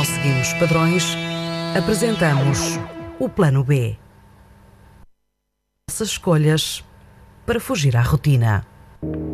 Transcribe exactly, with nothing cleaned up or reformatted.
não seguimos padrões, apresentamos o Plano B. Essas escolhas para fugir à rotina.